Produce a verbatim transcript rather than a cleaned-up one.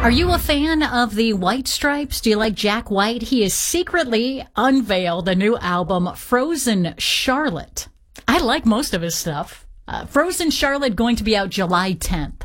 Are you a fan of the White Stripes? Do you like Jack White? He has secretly unveiled a new album, Frozen Charlotte. I like most of his stuff. Uh, Frozen Charlotte going to be out July tenth.